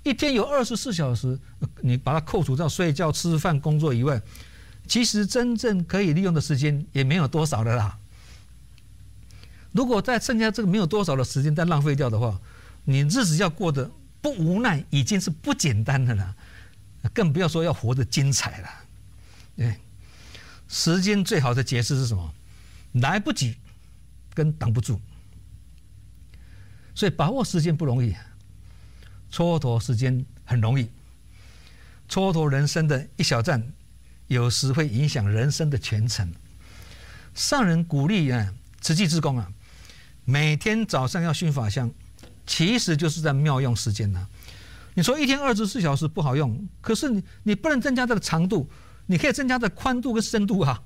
一天有24小时，你把它扣除到睡觉、吃饭、工作以外，其实真正可以利用的时间也没有多少的啦。如果再剩下这个没有多少的时间再浪费掉的话，你日子要过得不无奈，已经是不简单的了，更不要说要活得精彩了。对，时间最好的解释是什么？来不及跟挡不住。所以把握时间不容易，蹉跎时间很容易。蹉跎人生的一小站，有时会影响人生的全程。上人鼓励慈济志工每天早上要熏法香，其实就是在妙用时间。你说一天24小时不好用，可是你不能增加它的长度，你可以增加它的宽度跟深度啊。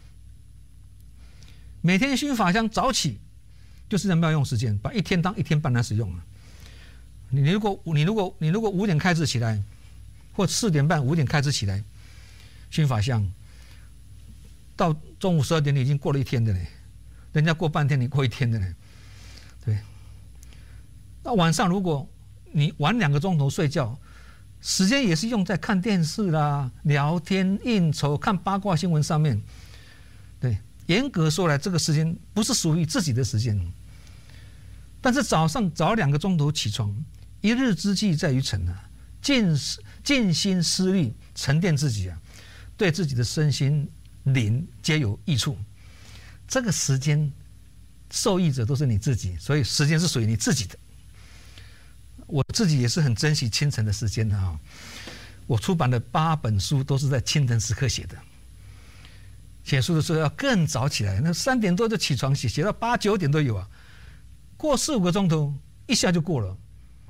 每天熏法香，早起就是在妙用时间，把一天当1天半来使用。你如果5点开始起来，或4点半5点开始起来熏法香，到中午12点你已经过了1天的嘞，人家过半天，你过1天的嘞。对，那晚上如果你晚2个钟头睡觉，时间也是用在看电视啦、聊天、应酬、看八卦新闻上面。对，严格说来，这个时间不是属于自己的时间。但是早上早2个钟头起床，一日之计在于晨静心思虑，沉淀自己对自己的身心灵皆有益处。这个时间受益者都是你自己，所以时间是属于你自己的。我自己也是很珍惜清晨的时间的我出版的8本书都是在清晨时刻写的。写书的时候要更早起来，那3点多就起床写，写到8、9点都有过4、5个钟头一下就过了。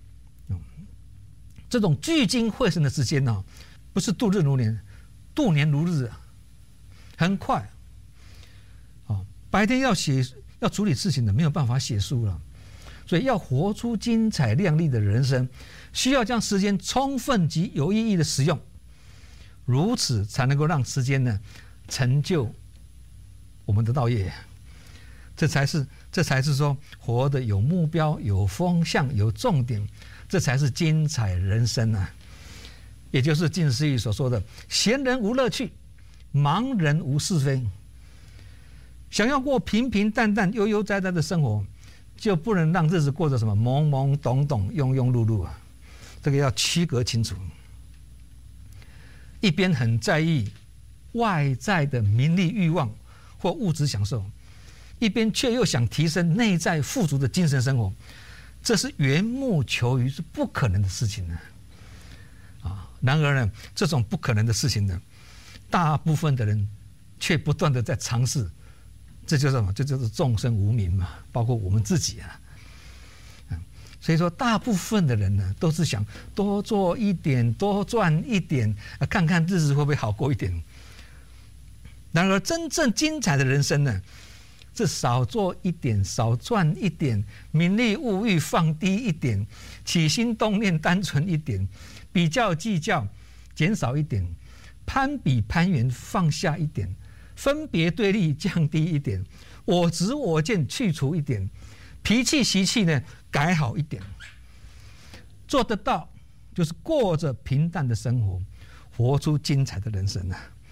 这种聚精会神的时间不是度日如年，度年如日很快。白天要处理事情的，没有办法写书了。所以要活出精彩亮丽的人生，需要将时间充分及有意义的使用，如此才能够让时间成就我们的道业。这才是说活得有目标、有方向、有重点，这才是精彩人生也就是近思语所说的“闲人无乐趣，忙人无是非”。想要过平平淡淡、悠悠哉哉的生活，就不能让日子过得什么懵懵懂懂、庸庸碌碌这个要区隔清楚。一边很在意外在的名利欲望或物质享受，一边却又想提升内在富足的精神生活，这是缘木求鱼，是不可能的事情然而这种不可能的事情大部分的人却不断的在尝试。这就是什么？这就是众生无明嘛，包括我们自己所以说，大部分的人都是想多做一点，多赚一点，看看日子会不会好过一点。然而，真正精彩的人生是少做一点，少赚一点，名利物欲放低一点，起心动念单纯一点，比较计较减少一点，攀比攀援放下一点，分别对立降低一点，我执我见去除一点，脾气习气改好一点。做得到，就是过着平淡的生活，活出精彩的人生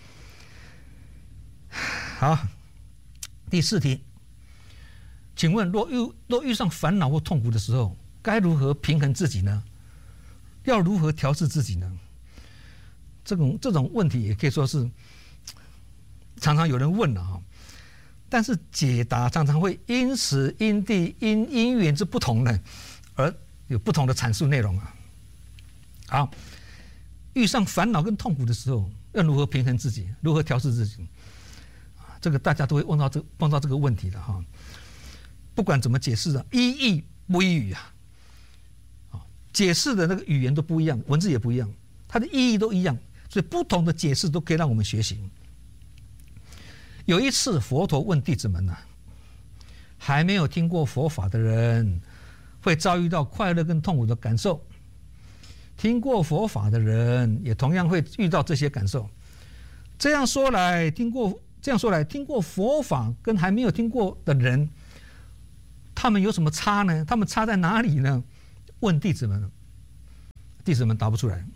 好，第4题，请问若遇上烦恼或痛苦的时候，该如何平衡自己呢？要如何调适自己呢？这种问题也可以说是常常有人问但是解答常常会因时因地因缘之不同而有不同的阐述内容好，遇上烦恼跟痛苦的时候，要如何平衡自己，如何调适自己？这个大家都会碰到这个问题的不管怎么解释一义不一语解释的那个语言都不一样，文字也不一样，它的意义都一样，所以不同的解释都可以让我们学习。有一次佛陀问弟子们还没有听过佛法的人会遭遇到快乐跟痛苦的感受，听过佛法的人也同样会遇到这些感受。这样说来，听过佛法跟还没有听过的人，他们有什么差呢？他们差在哪里呢？问弟子们， 弟子们答不出来。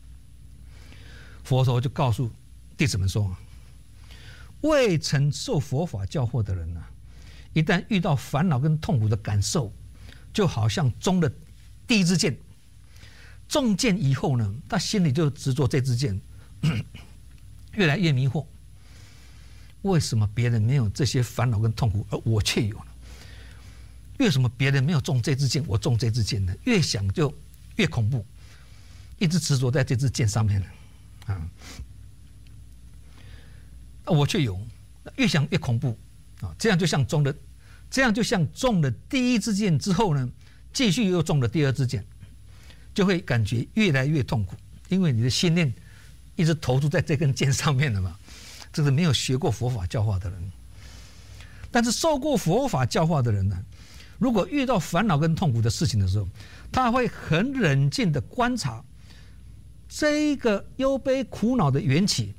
佛陀就告诉弟子们说，未曾受佛法教化的人一旦遇到烦恼跟痛苦的感受，就好像中了第一支箭，中箭以后呢，他心里就执着这支箭，越来越迷惑。为什么别人没有这些烦恼跟痛苦，而我却有呢？为什么别人没有中这支箭，我中这支箭呢？越想就越恐怖，一直执着在这支箭上面我却有，越想越恐怖这样就像中了第一支箭之后呢，继续又中了第二支箭，就会感觉越来越痛苦，因为你的心念一直投注在这根箭上面了嘛。这是没有学过佛法教化的人。但是受过佛法教化的人呢，如果遇到烦恼跟痛苦的事情的时候，他会很冷静的观察这一个忧悲苦恼的缘起，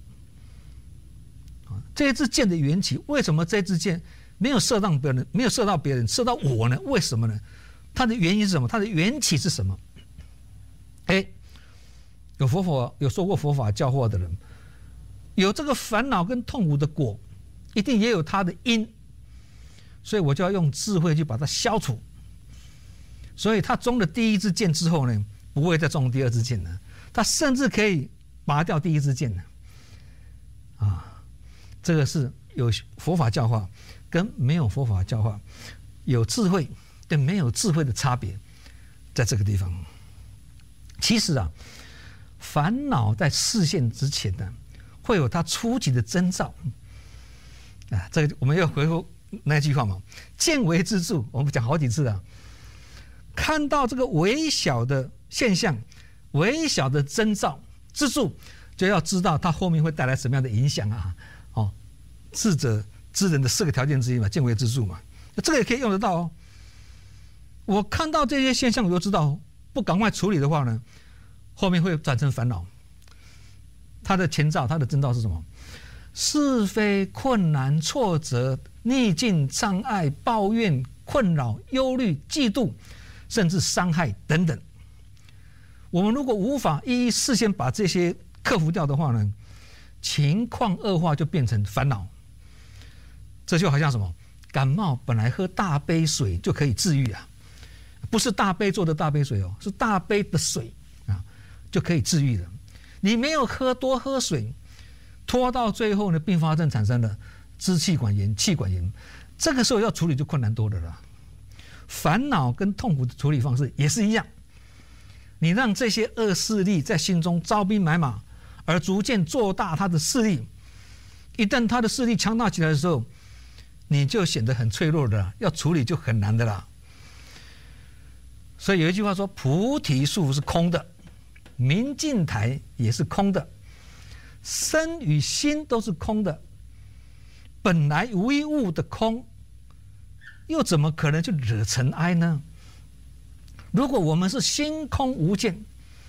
这支箭的缘起，为什么这支箭没有射到别人，射到我呢？为什么呢？它的原因是什么？它的缘起是什么？有受过佛法教化的人，有这个烦恼跟痛苦的果，一定也有它的因，所以我就要用智慧去把它消除。所以他中了第一支箭之后呢，不会再中第二支箭了，他甚至可以拔掉第一支箭了。这个是有佛法教化跟没有佛法教化，有智慧跟没有智慧的差别，在这个地方。其实烦恼在示现之前呢，会有它初级的征兆。这个我们要回复那句话嘛，见微知著，我们讲好几次了。看到这个微小的现象、微小的征兆之助，就要知道它后面会带来什么样的影响智者知人的4个条件之一嘛，见微知著嘛，这个也可以用得到哦。我看到这些现象，我就知道不赶快处理的话呢，后面会转成烦恼。它的前兆、它的征兆是什么？是非、困难、挫折、逆境、障碍、抱怨、困扰、忧虑、嫉妒，甚至伤害等等。我们如果无法一一事先把这些克服掉的话呢，情况恶化就变成烦恼。这就好像什么？感冒本来喝大杯水就可以治愈不是大杯做的大杯水是大杯的水就可以治愈了。你没有多喝水，拖到最后呢，并发症产生了支气管炎、气管炎，这个时候要处理就困难多了啦。烦恼跟痛苦的处理方式也是一样，你让这些恶势力在心中招兵买马，而逐渐做大他的势力。一旦他的势力强大起来的时候，你就显得很脆弱的啦，要处理就很难的啦。所以有一句话说，菩提树是空的，明镜台也是空的，身与心都是空的，本来无一物的空，又怎么可能去惹尘埃呢？如果我们是心空无见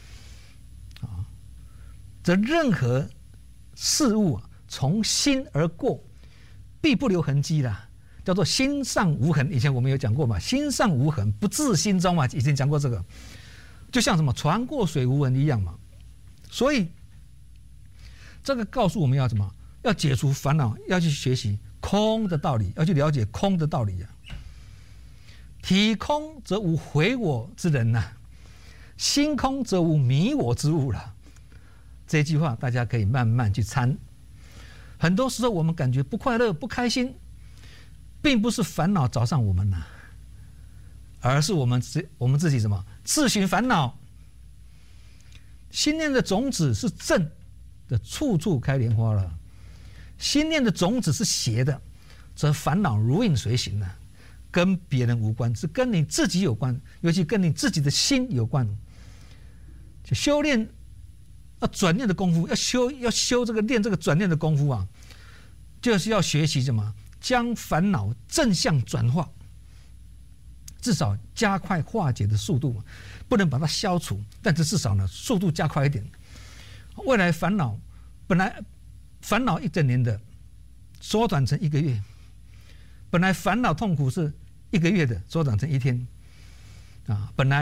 则任何事物从心而过，必不留痕迹啦，叫做心上无痕。以前我们有讲过嘛，心上无痕，不至心中嘛，以前讲过这个，就像什么船过水无痕一样嘛。所以这个告诉我们要什么？要解除烦恼，要去学习空的道理，要去了解空的道理体空则无毁我之人心空则无迷我之物了。这句话大家可以慢慢去参。很多时候我们感觉不快乐、不开心，并不是烦恼找上我们而是我们自己什么？自寻烦恼。心念的种子是正的，处处开莲花了；心念的种子是邪的，则烦恼如影随形跟别人无关，是跟你自己有关，尤其跟你自己的心有关。就修炼要转念的功夫，要修这个练这个转念的功夫就是要学习什么？将烦恼正向转化，至少加快化解的速度，不能把它消除，但是至少呢，速度加快一点。未来烦恼本来烦恼1整年的，缩短成1个月；本来烦恼痛苦是1个月的，缩短成1天。本来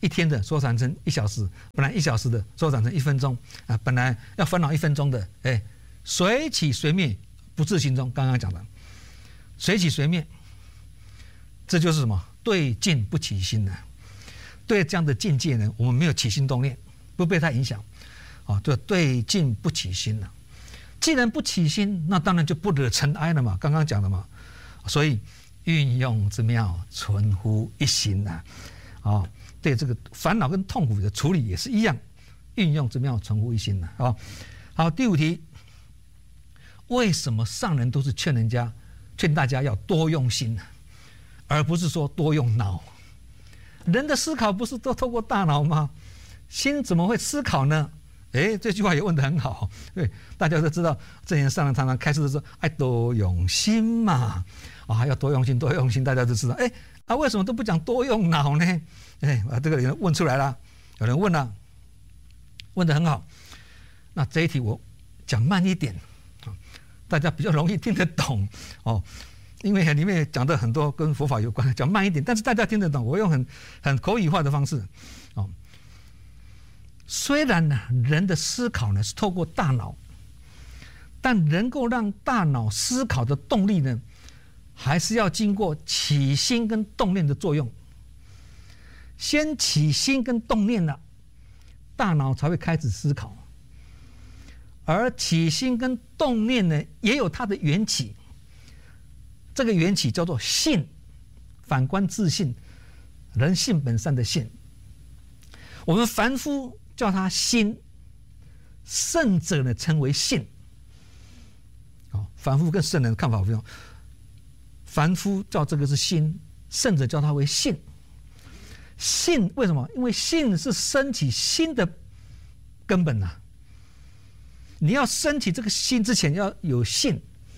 一天的缩短成1小时，本来1小时的缩短成1分钟啊，本来要烦恼1分钟的，哎，随起随灭，不自行中。刚刚讲的，随起随灭，这就是什么？对境不起心呢？对这样的境界呢，我们没有起心动念，不被它影响，啊，就对境不起心了。既然不起心，那当然就不惹尘埃了嘛。刚刚讲的嘛，所以运用之妙，存乎一心呐，啊。对这个烦恼跟痛苦的处理也是一样，运用之妙，存乎一心呐。啊，好，第5题，为什么上人都是劝大家要多用心呢，而不是说多用脑？人的思考不是都透过大脑吗？心怎么会思考呢？哎，这句话也问得很好。对，大家都知道，正言上人常常开示的时候，哎，多用心嘛，啊，要多用心，多用心，大家都知道。哎，啊，为什么都不讲多用脑呢？哎，这个人问出来了，有人问了，问得很好。那这一题我讲慢一点，大家比较容易听得懂哦，因为里面讲的很多跟佛法有关，讲慢一点，但是大家听得懂。我用很口语化的方式，哦，虽然呢人的思考呢是透过大脑，但能够让大脑思考的动力呢，还是要经过起心跟动念的作用。先起心跟动念了，大脑才会开始思考。而起心跟动念呢，也有它的缘起。这个缘起叫做性，反观自性，人性本善的性。我们凡夫叫它心，圣者呢称为性。凡夫跟圣人的看法不一样，凡夫叫这个是心，圣者叫它为性。性为什么？因为性是升起心的根本啊。你要升起这个心之前要有性，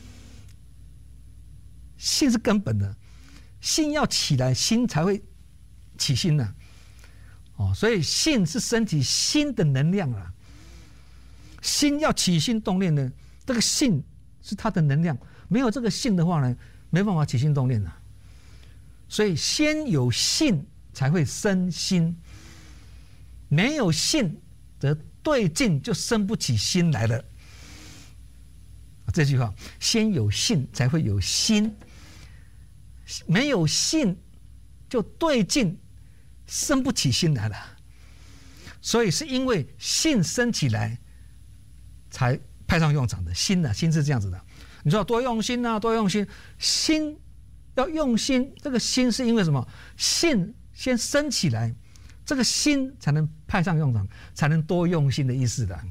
性是根本的，心要起来，心才会起心呢。所以性是升起心的能量啊。心要起心动念呢，这个性是它的能量，没有这个性的话呢，没办法起心动念啊。所以先有性才会生心，没有性则对境就生不起心来了。这句话，先有性才会有心，没有性就对境生不起心来了。所以是因为性生起来才派上用场的。心呢，心是这样子的。你说多用心啊，多用心，心要用心，这个心是因为什么？性先升起来，这个心才能派上用场，才能多用心的意思的。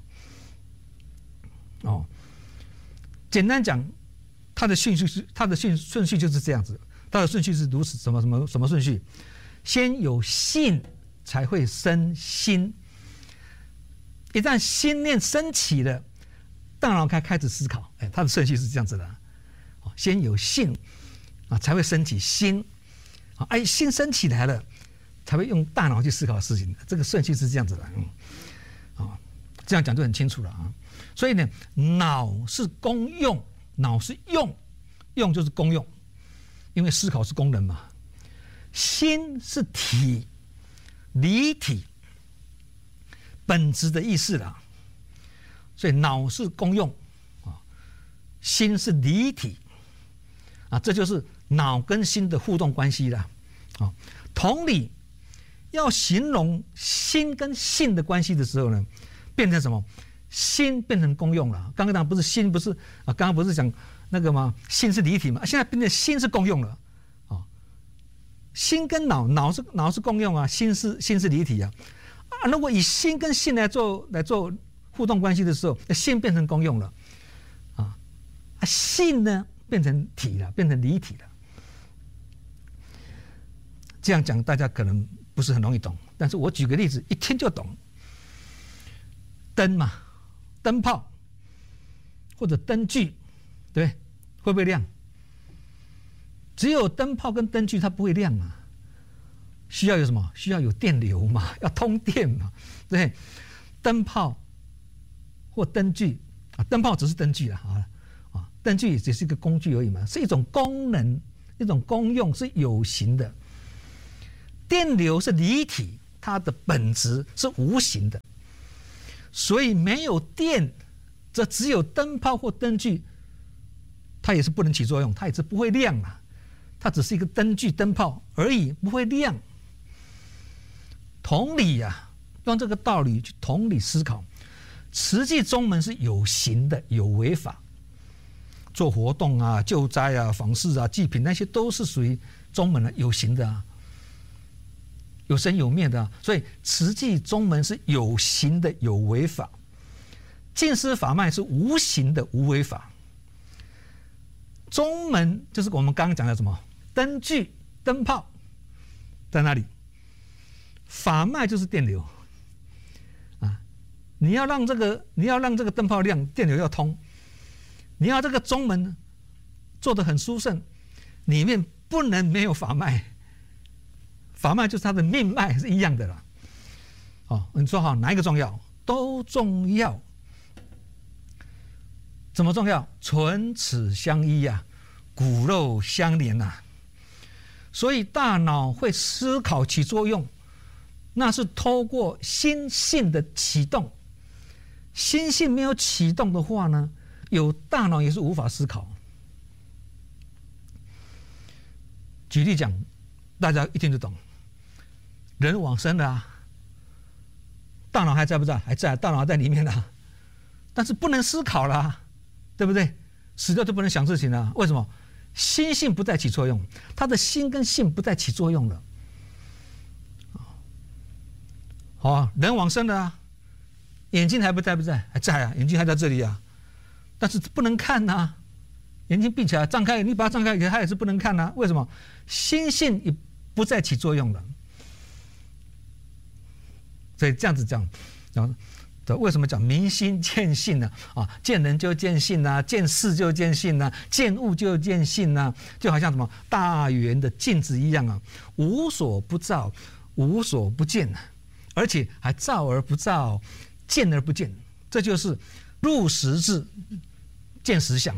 简单讲，它的顺序就是这样子。它的顺序是如此，什么顺序？先有性才会生心，一旦心念升起了，大脑开始思考。它的顺序是这样子的。先有性才会升起心，心升起来了，才会用大脑去思考事情。这个顺序是这样子的。这样讲就很清楚了啊。所以呢，脑是功用，脑是用就是功用，因为思考是功能嘛。心是体，离体，本质的意思啦。所以脑是功用心是离体这就是脑跟心的互动关系啦。同理，要形容心跟性的关系的时候呢，变成什么？心变成功用了。刚刚不是心，不是刚刚不是讲那个吗？心是离体嘛，现在变成心是功用了。心跟脑是功用啊，心是离体啊。如果以心跟性来做互动关系的时候，心变成功用了性呢变成体了，变成离体了。这样讲大家可能不是很容易懂，但是我举个例子，一听就懂。灯嘛，灯泡或者灯具，对，会不会亮？只有灯泡跟灯具它不会亮嘛，需要有什么？需要有电流嘛，要通电嘛，对。灯泡或灯具灯泡只是灯具了灯具只是一个工具而已嘛，是一种功能，一种功用，是有形的。电流是离体， 它的本质是无形的，所以没有电，这只有灯泡或灯具，它也是不能起作用，它也是不会亮啊，它只是一个灯具灯泡而已，不会亮。同理呀，用这个道理去同理思考，慈济宗门是有形的，有为法，做活动啊、救灾啊、访视啊、祭品那些都是属于宗门的有形的啊，有生有灭的啊，所以慈济宗门是有形的有为法，净思法脉是无形的无为法。宗门就是我们刚刚讲的什么灯具、灯泡在那里，法脉就是电流啊，你要让这个灯泡亮，电流要通。你要这个宗门做得很殊胜，里面不能没有法脉，法脉就是它的命脉是一样的了。哦，你说好哪一个重要？都重要。怎么重要？唇齿相依啊，骨肉相连啊。所以大脑会思考起作用，那是透过心性的启动。心性没有启动的话呢，有大脑也是无法思考。举例讲，大家一听就懂。人往生了啊，大脑还在不在？还在，大脑在里面啊，但是不能思考了，对不对？死掉就不能想事情了，为什么？心性不再起作用，他的心跟性不再起作用了。好，人往生了啊，眼睛还不在不在？还在啊，眼睛还在这里啊。但是不能看呐、啊，眼睛闭起来，张开，你把它张开，它也是不能看呐、啊。为什么？心性也不再起作用了。所以这样子讲，然后为什么讲明心见性呢？啊，见人就见性呐、啊，见事就见性呐、啊，见物就见性呐、啊，就好像什么大圆的镜子一样啊，无所不照，无所不见啊，而且还照而不照，见而不见，这就是入实质。见实相，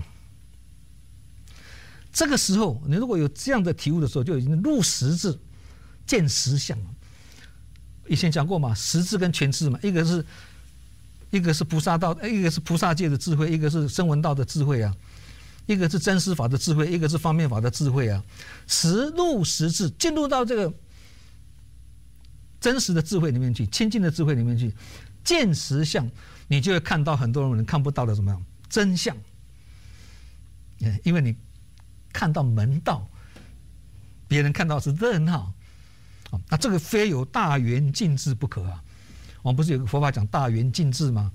这个时候你如果有这样的体悟的时候，就已经入实质见实相了。以前讲过嘛，实质跟全智嘛，一个是菩萨道，一个是菩萨界的智慧，一个是声闻道的智慧啊，一个是真实法的智慧，一个是方便法的智慧啊。入实质，进入到这个真实的智慧里面去，清净的智慧里面去，见实相，你就会看到很多人看不到的什么样真相。因为你看到门道，别人看到是热闹，那这个非有大圆净智不可啊！我们不是有个佛法讲大圆净智吗？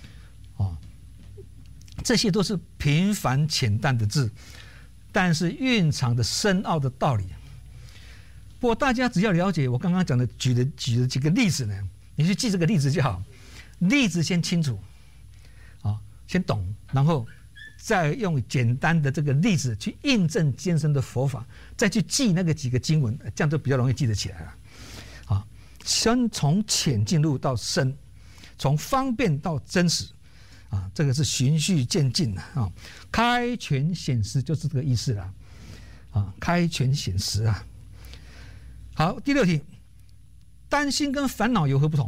这些都是平凡浅淡的字，但是蕴藏的深奥的道理。不过大家只要了解我刚刚讲的举的几个例子呢，你去记这个例子就好，例子先清楚，先懂，然后再用简单的这个例子去印证艰深的佛法，再去记那个几个经文，这样就比较容易记得起来了。先从浅进入到深，从方便到真实，这个是循序渐进的啊。开权显实就是这个意思了，开权显实啊。好，第6题，担心跟烦恼有何不同？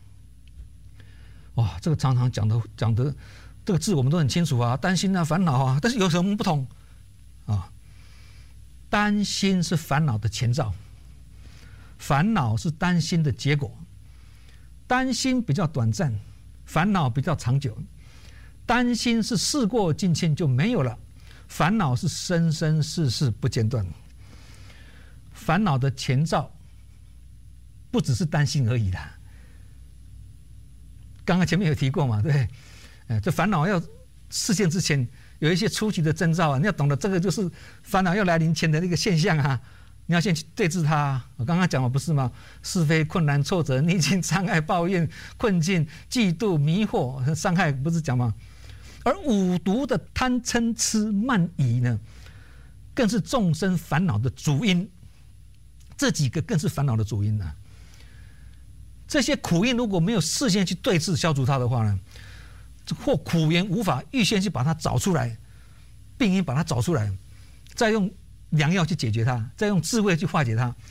哇，这个常常讲的。这个字我们都很清楚啊，担心啊、烦恼啊，但是有什么不同啊？担心是烦恼的前兆，烦恼是担心的结果。担心比较短暂，烦恼比较长久。担心是事过境迁就没有了，烦恼是生生世世不间断。烦恼的前兆不只是担心而已啦。刚刚前面有提过嘛，对。这烦恼要实现之前，有一些初级的征兆啊，你要懂得这个就是烦恼要来临前的那个现象啊，你要先去对治它。我刚刚讲了不是吗？是非、困难、挫折、逆境、障碍、抱怨、困境、嫉妒、迷惑、伤害，不是讲吗？而五毒的贪嗔痴慢疑呢，更是众生烦恼的主因。这几个更是烦恼的主因啊。这些苦因如果没有事先去对治消除它的话呢，或苦源无法预先去把它找出来，病因把它找出来，再用良药去解决它，再用智慧去化解它，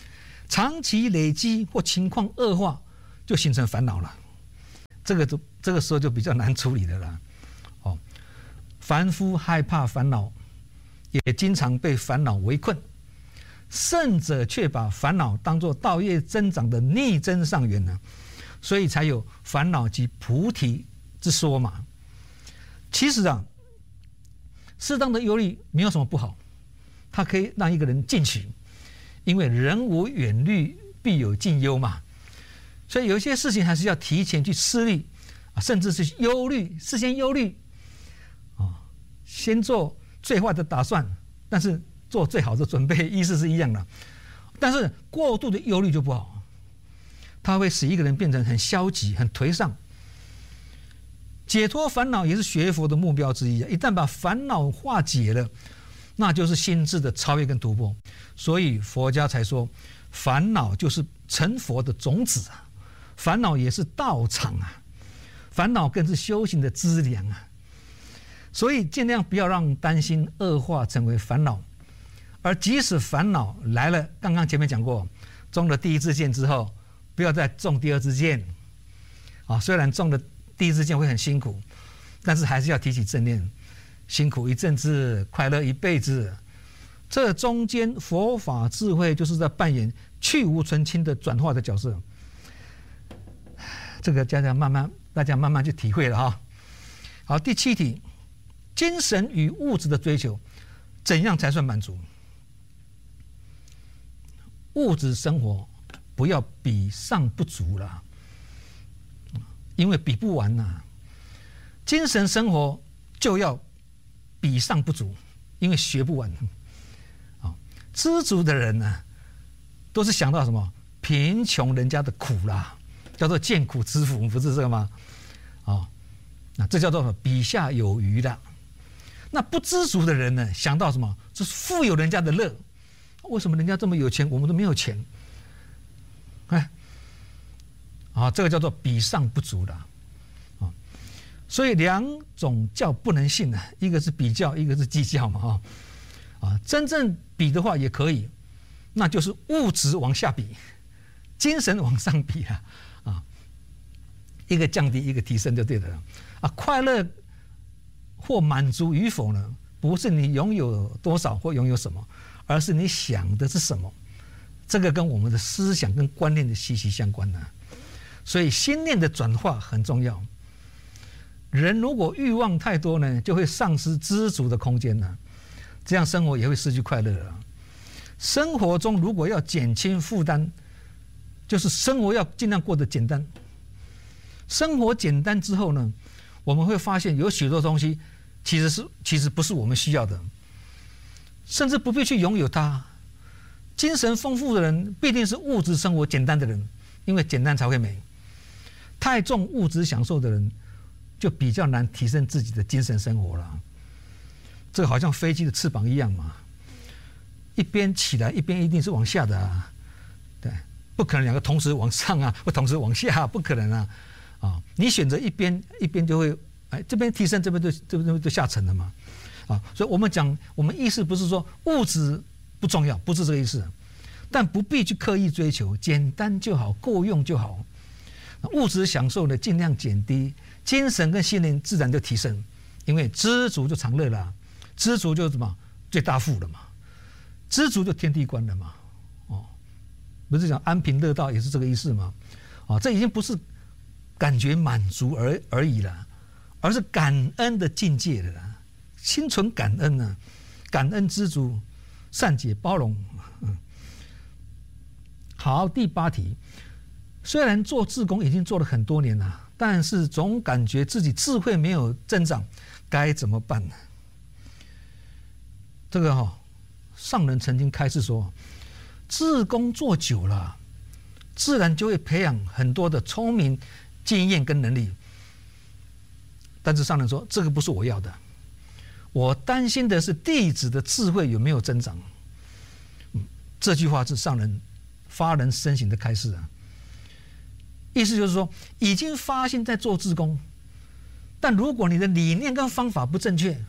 长期累积或情况恶化，就形成烦恼了。这个时候就比较难处理的了。哦，凡夫害怕烦恼，也经常被烦恼围困，圣者却把烦恼当作道业增长的逆增上缘呢，所以才有烦恼及菩提之说嘛。其实啊，适当的忧虑没有什么不好，它可以让一个人进取，因为人无远虑，必有近忧嘛。所以有一些事情还是要提前去思虑啊，甚至是忧虑，事先忧虑啊，先做最坏的打算，但是做最好的准备，意思是一样的。但是过度的忧虑就不好，它会使一个人变成很消极、很颓丧。解脱烦恼也是学佛的目标之一啊！一旦把烦恼化解了，那就是心智的超越跟突破。所以佛家才说，烦恼就是成佛的种子啊，烦恼也是道场啊，烦恼更是修行的资粮啊。所以尽量不要让担心恶化成为烦恼，而即使烦恼来了，刚刚前面讲过，中了第一支箭之后，不要再中第二支箭啊。虽然中了第一支箭会很辛苦，但是还是要提起正念，辛苦一阵子，快乐一辈子。这中间佛法智慧就是在扮演去无存菁的转化的角色。这个大家慢慢去体会了哈。好，第7题，精神与物质的追求，怎样才算满足？物质生活不要比上不足了，因为比不完呐。精神生活就要比上不足，因为学不完。知足的人呢，都是想到什么贫穷人家的苦啦，叫做见苦知福，不是这个吗？那这叫做比下有余的。那不知足的人呢，想到什么？这是富有人家的乐。为什么人家这么有钱，我们都没有钱？这个叫做比上不足的。所以两种叫不能信的，一个是比较，一个是计较嘛。真正比的话也可以，那就是物质往下比，精神往上比啊。一个降低，一个提升就对了啊。快乐或满足与否呢，不是你拥有多少或拥有什么，而是你想的是什么。这个跟我们的思想跟观念的息息相关呢。所以心念的转化很重要。人如果欲望太多呢，就会丧失知足的空间呢。这样生活也会失去快乐了。生活中如果要减轻负担，就是生活要尽量过得简单。生活简单之后呢，我们会发现有许多东西其实不是我们需要的，甚至不必去拥有它。精神丰富的人必定是物质生活简单的人，因为简单才会美。太重物质享受的人，就比较难提升自己的精神生活了。这个好像飞机的翅膀一样嘛，一边起来，一边一定是往下的啊，对，不可能两个同时往上啊，或同时往下，不可能啊，你选择一边就会，这边提升，这边就下沉了嘛，所以我们意思不是说物质不重要，不是这个意思，但不必去刻意追求，简单就好，够用就好。物质享受呢，尽量减低，精神跟心灵自然就提升，因为知足就常乐了。知足就是什么？最大富了嘛，知足就天地观了嘛，不是讲安贫乐道也是这个意思吗？这已经不是感觉满足而已了，而是感恩的境界了啦，心存感恩呢，感恩知足，善解包容。好，第8题，虽然做志工已经做了很多年了，但是总感觉自己智慧没有增长，该怎么办呢？这个上人曾经开示说，志工做久了，自然就会培养很多的聪明、经验跟能力。但是上人说，这个不是我要的，我担心的是弟子的智慧有没有增长。这句话是上人发人深省的开示啊。意思就是说，已经发心在做志工，但如果你的理念跟方法不正确，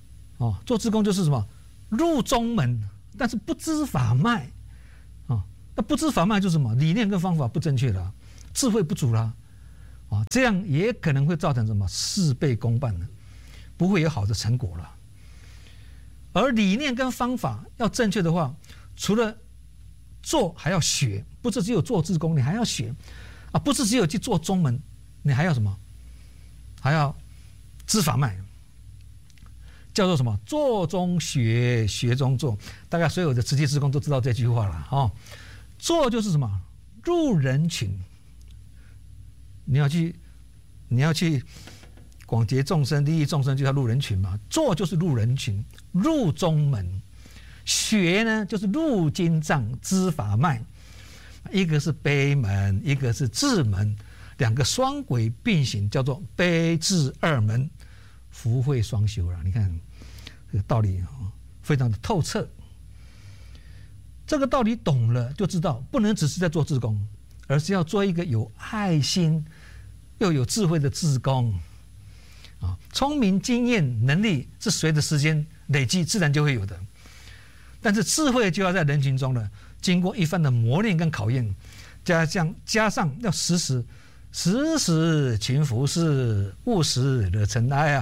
做志工就是什么入中门，但是不知法脉， 那不知法脉就是什么？理念跟方法不正确了，智慧不足了，啊，这样也可能会造成什么？事倍功半呢，不会有好的成果了。而理念跟方法要正确的话，除了做还要学，不是只有做志工，你还要学啊，不是只有去做中门，你还要什么？还要知法脉，叫做什么？做中学，学中做。大概所有的慈济志工都知道这句话了哦。做就是什么？入人群。你要去广结众生、利益众生，就叫入人群嘛。做就是入人群，入中门。学呢，就是入经藏、知法脉。一个是悲门，一个是智门，两个双轨并行，叫做悲智二门，福慧双修了。你看这个道理非常的透彻。这个道理懂了，就知道不能只是在做志工，而是要做一个有爱心又有智慧的志工。聪明、经验、能力是随着时间累积自然就会有的，但是智慧就要在人群中呢，经过一番的磨练跟考验，加上要时时勤拂拭，勿使惹尘埃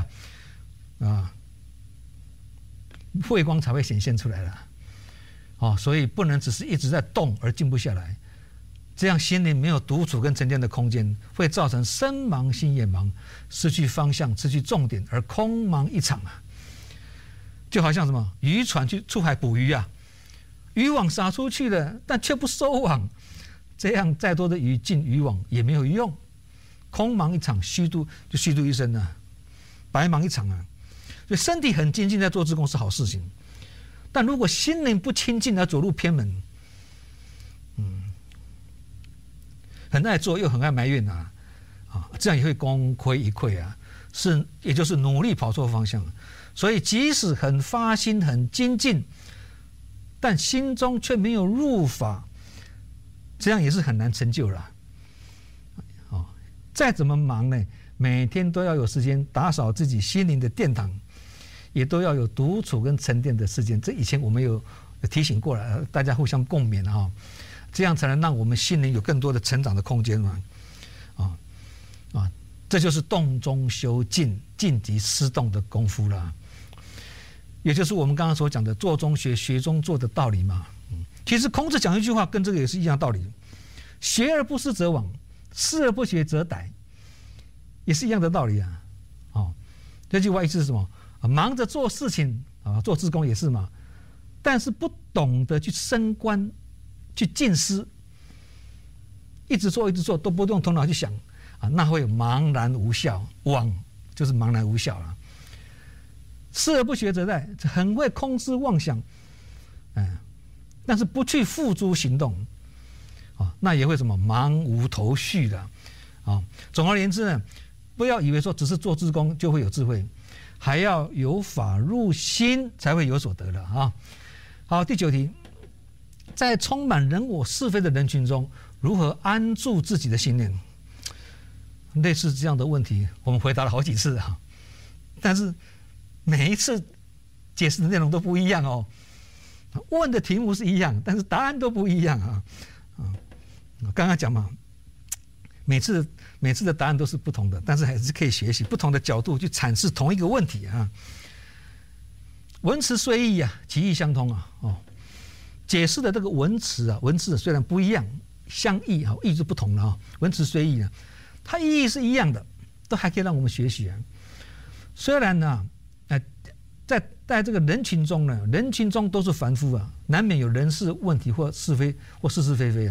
慧光才会显现出来了。所以不能只是一直在动而静不下来，这样心灵没有独处跟沉淀的空间，会造成身盲心也盲，失去方向，失去重点，而空茫一场啊！就好像什么渔船去出海捕鱼啊，渔网撒出去了，但却不收网，这样再多的鱼进渔网也没有用，空茫一场，虚度一生啊，白忙一场啊！所以身体很精进在做志工是好事情，但如果心灵不清净而走入偏门，很爱做又很爱埋怨这样也会功亏一篑啊，也就是努力跑错方向。所以即使很发心很精进，但心中却没有入法，这样也是很难成就了。再怎么忙呢，每天都要有时间打扫自己心灵的殿堂，也都要有独处跟沉淀的时间。这以前我们有提醒过了，大家互相共勉这样才能让我们心灵有更多的成长的空间嘛。这就是动中修静，静即思动的功夫了。也就是我们刚刚所讲的做中学，学中做的道理嘛。其实孔子讲一句话跟这个也是一样道理，学而不思则罔，思而不学则殆，也是一样的道理啊。这句话意思是什么？忙着做事情做志工也是嘛，但是不懂得去升观、去静思，一直做都不用头脑去想那会茫然无效，枉就是茫然无效了。思而不学则殆，很会空思妄想，但是不去付诸行动，那也会什么茫无头绪的。总而言之呢，不要以为说只是做志工就会有智慧，还要有法入心才会有所得了好，第9题，在充满人我是非的人群中，如何安住自己的心念？类似这样的问题，我们回答了好几次但是每一次解释的内容都不一样问的题目是一样，但是答案都不一样刚刚讲嘛，每次的答案都是不同的，但是还是可以学习不同的角度去阐释同一个问题文词虽异其义相通解释的这个文词虽然不一样，相异意是不同的文词虽异它意义是一样的，都还可以让我们学习虽然呢，在这个人群中呢，人群中都是凡夫难免有人事问题或是非或是非非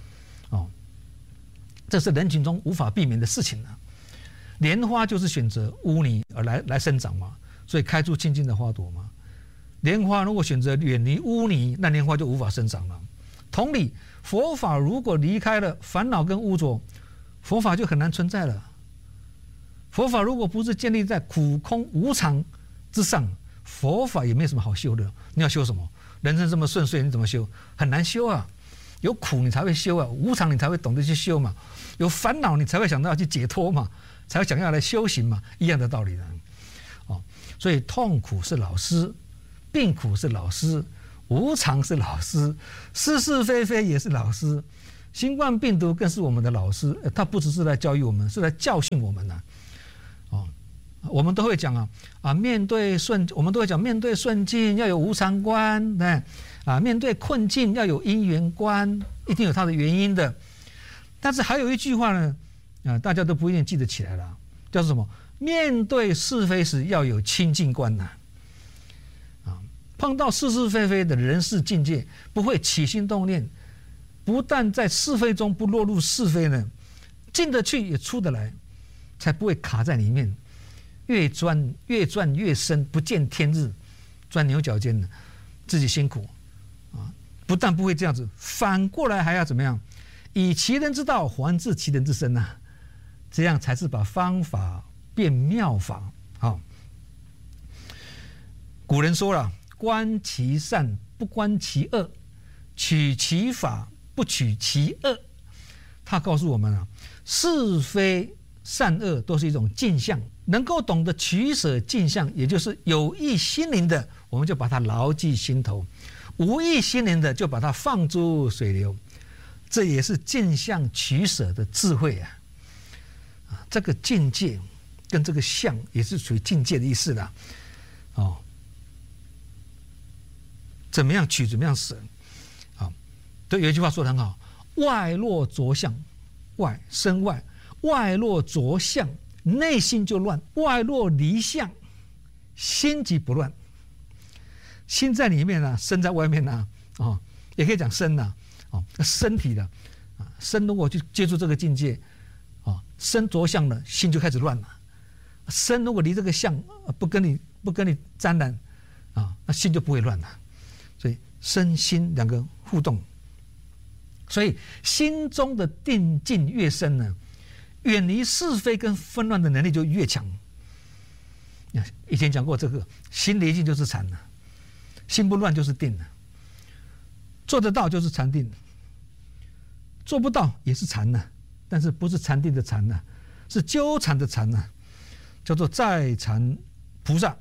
这是人群中无法避免的事情莲花就是选择污泥而来生长嘛，所以开出清净的花朵嘛。莲花如果选择远离污泥，那莲花就无法生长了。同理，佛法如果离开了烦恼跟污浊，佛法就很难存在了。佛法如果不是建立在苦空无常之上，佛法也没什么好修的。你要修什么？人生这么顺遂，你怎么修？很难修有苦你才会修无常你才会懂得去修嘛，有烦恼你才会想到要去解脱嘛，才会想要来修行嘛，一样的道理所以痛苦是老师，病苦是老师， 无常是老师，是是非非也是老师，新冠病毒更是我们的老师。他不只是来教育我们，是来教训我们的。我们都会讲我们都会讲面对顺境要有无常观，面对困境要有因缘观，一定有它的原因的。但是还有一句话呢，大家都不一定记得起来了，叫做什么？面对是非时要有清净观呐。碰到是是非非的人事境界，不会起心动念，不但在是非中不落入是非呢，进得去也出得来，才不会卡在里面。越钻越深，不见天日，钻牛角尖的，自己辛苦不但不会这样子，反过来还要怎么样？以其人之道还治其人之身呐，这样才是把方法变妙法。古人说了，观其善不观其恶，取其法不取其恶。他告诉我们是非善恶都是一种镜像，能够懂得取舍镜像，也就是有益心灵的，我们就把它牢记心头；无益心灵的，就把它放诸水流。这也是镜像取舍的智慧这个境界跟这个相也是属于境界的意思啦。怎么样取，怎么样舍。对，有一句话说得很好：外若着相，身外。外若着相，内心就乱；外若离相，心即不乱。心在里面身在外面也可以讲身身体的身如果去接触这个境界身着相了，心就开始乱了。身如果离这个相不跟你沾染那心就不会乱了。所以身心两个互动，所以心中的定境越深呢，远离是非跟纷乱的能力就越强。以前讲过这个，心离境就是禅了，心不乱就是定了。做得到就是禅定，做不到也是禅呢，但是不是禅定的禅呢，是纠缠的缠呢，叫做在禅菩萨。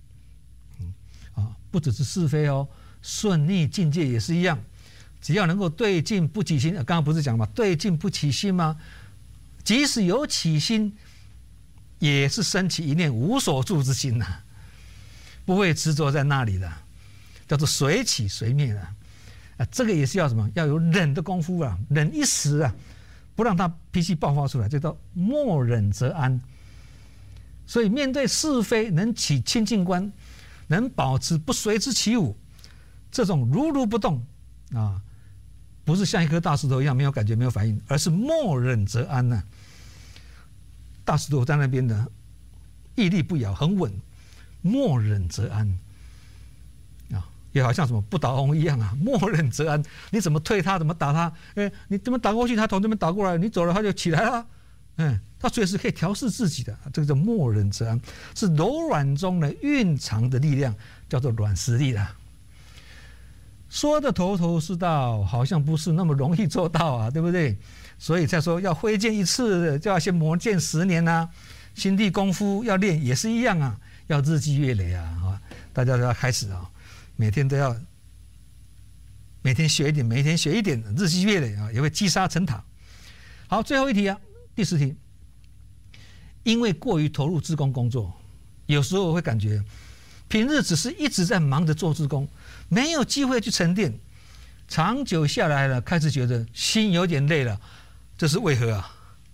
不只是是非顺逆境界也是一样，只要能够对境不起心，刚刚不是讲嘛，对境不起心吗？即使有起心，也是升起一念无所住之心不会执着在那里的，叫做随起随灭这个也是要什么？要有忍的功夫忍一时不让他脾气爆发出来，这叫莫忍则安。所以面对是非能起清净观，能保持不随之起舞，这种如不动不是像一颗大石头一样没有感觉没有反应，而是莫忍则安大石头在那边的屹立不摇，很稳，莫忍则安也好像什么不倒翁一样莫忍则安。你怎么推他，怎么打他，你怎么打过去，他从这边打过来，你走了他就起来了，他随时可以调试自己的，这个叫莫忍则安，是柔软中的蕴藏的力量，叫做软实力说的头头是道，好像不是那么容易做到对不对？所以才说要挥剑一次就要先磨剑10年心地功夫要练也是一样要日积月累大家都要开始每天都要每天学一点，每天学一点，日积月累也会积沙成塔。好，最后一题第10题，因为过于投入志工工作，有时候我会感觉平日只是一直在忙着做志工，没有机会去沉淀，长久下来了，开始觉得心有点累了，这是为何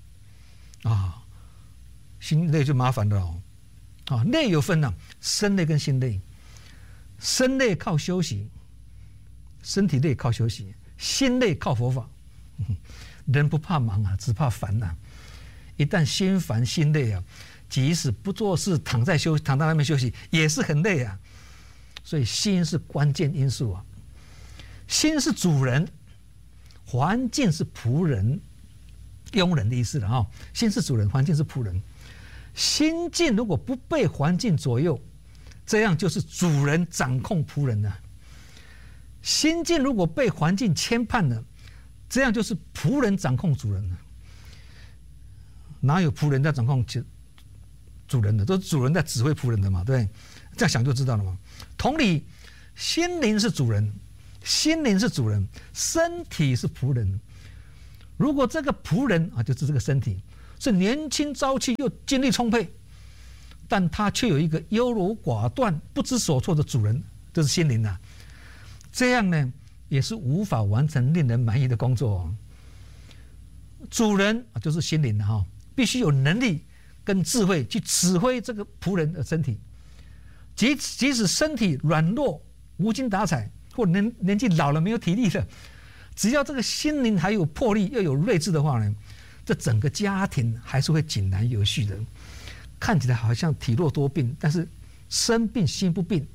心累就麻烦了累有分身累跟心累，身累靠休息，身体累靠休息，心累靠佛法。人不怕忙只怕烦一旦心烦心累即使不做事，躺在那边休息也是很累所以心是关键因素心是主人，环境是仆人、佣人的意思了心是主人，环境是仆人。心境如果不被环境左右，这样就是主人掌控仆人心境如果被环境牵绊了，这样就是仆人掌控主人哪有仆人在掌控主人的？都是主人在指挥仆人的嘛，对不对？这样想就知道了嘛。同理，心灵是主人， 心灵是主人，身体是仆人。如果这个仆人啊，就是这个身体是年轻朝气又精力充沛，但他却有一个优柔寡断不知所措的主人，就是心灵啊。这样呢也是无法完成令人满意的工作。主人啊，就是心灵哈，必须有能力跟智慧去指挥这个仆人的身体。即使身体软弱无精打采，或年纪老了没有体力了，只要这个心灵还有魄力又有睿智的话呢，这整个家庭还是会井然有序的。看起来好像体弱多病，但是身病心不病，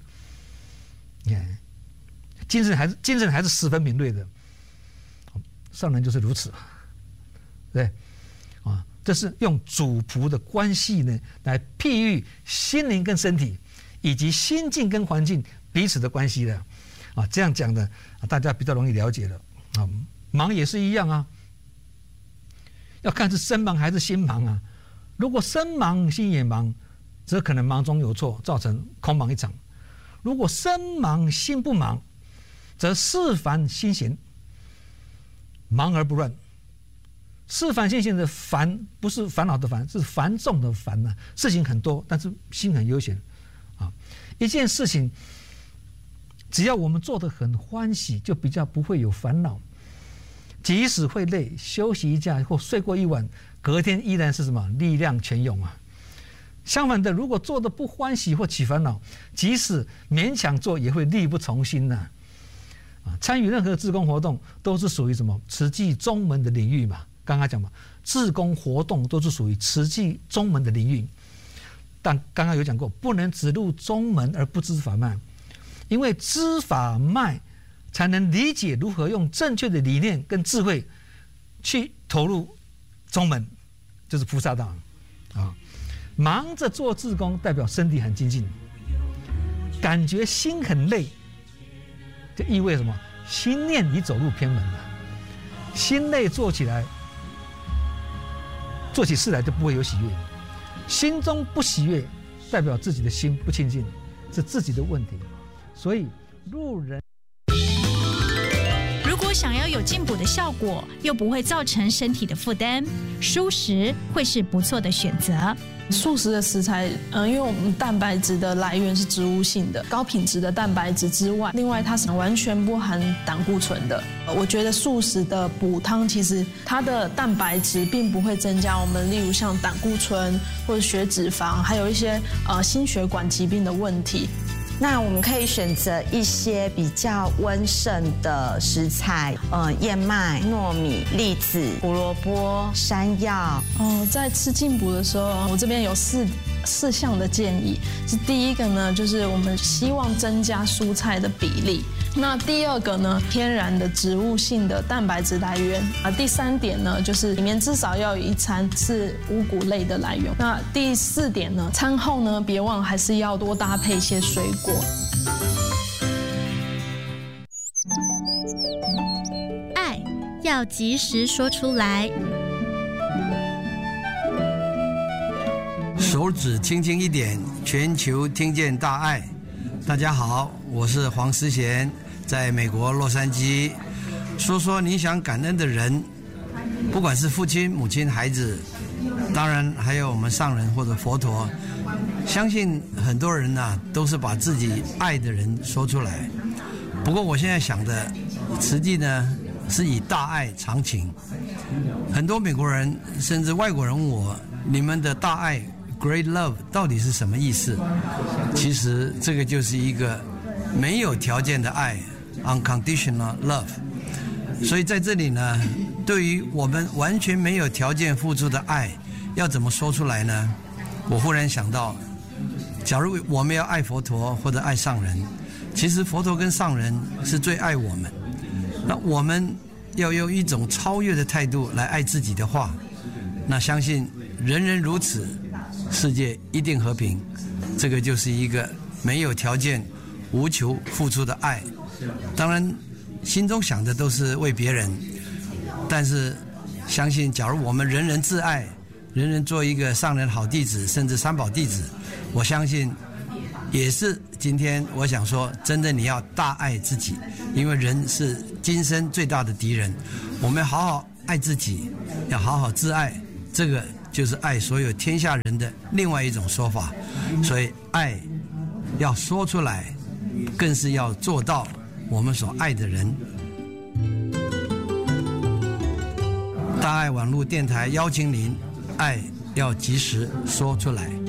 精神还是十分敏锐的。上人就是如此，对啊，这是用主仆的关系呢来譬喻心灵跟身体，以及心境跟环境彼此的关系的啊。这样讲的大家比较容易了解了啊。忙也是一样啊，要看是身忙还是心忙啊。如果身忙心也忙，则可能忙中有错，造成空忙一场；如果身忙心不忙，则事烦心闲，忙而不乱。事烦心闲的烦不是烦恼的烦，是繁重的烦呢。事情很多，但是心很悠闲啊。一件事情，只要我们做得很欢喜，就比较不会有烦恼。即使会累，休息一下或睡过一晚，隔天依然是什么力量全涌啊。相反的，如果做得不欢喜或起烦恼，即使勉强做，也会力不从心呐。参与任何志工活动都是属于什么慈济宗门的领域嘛？刚刚讲嘛，志工活动都是属于慈济宗门的领域。但刚刚有讲过，不能只入宗门而不知法脉，因为知法脉才能理解如何用正确的理念跟智慧去投入宗门，就是菩萨道啊。忙着做志工，代表身体很精进，感觉心很累，就意味着什么？心念已走入偏门了。心累做起事来就不会有喜悦，心中不喜悦，代表自己的心不清净，是自己的问题。所以路人如果想要有进补的效果，又不会造成身体的负担，蔬食会是不错的选择。 素食的食材，因为我们蛋白质的来源是植物性的，高品质的蛋白质之外，另外它是完全不含胆固醇的。我觉得素食的补汤，其实它的蛋白质并不会增加我们，例如像胆固醇或者血脂肪，还有一些心血管疾病的问题。 那我们可以选择一些比较温肾的食材，燕麦、糯米、栗子、胡萝卜、山药。 在吃进补的时候，我这边有四项的建议。是第一个呢，就是我们希望增加蔬菜的比例。那第二个呢，天然的植物性的蛋白质来源。第三点呢，就是里面至少要有一餐是五谷类的来源。那第四点呢，餐后呢，别忘还是要多搭配一些水果。 爱要及时说出来。 手指轻轻一点，全球听见大爱。大家好，我是黄思贤，在美国洛杉矶。说说你想感恩的人，不管是父亲、母亲、孩子，当然还有我们上人或者佛陀。相信很多人都是把自己爱的人说出来。不过我现在想的，实际呢是以大爱长情。很多美国人甚至外国人问我，你们的大爱 Great Love 到底是什么意思？其实这个就是一个没有条件的爱 Unconditional Love。 所以在这里呢，对于我们完全没有条件付出的爱，要怎么说出来呢？我忽然想到，假如我们要爱佛陀或者爱上人，其实佛陀跟上人是最爱我们，那我们要用一种超越的态度来爱自己的话，那相信人人如此，世界一定和平。这个就是一个没有条件无求付出的爱。当然心中想的都是为别人，但是相信假如我们人人自爱，人人做一个上人好弟子，甚至三宝弟子，我相信也是今天我想说，真的你要大爱自己，因为人是今生最大的敌人。我们好好爱自己，要好好自爱，这个就是爱所有天下人的另外一种说法。所以爱要说出来，更是要做到我们所爱的人。大爱网络电台邀请您，爱要及时说出来。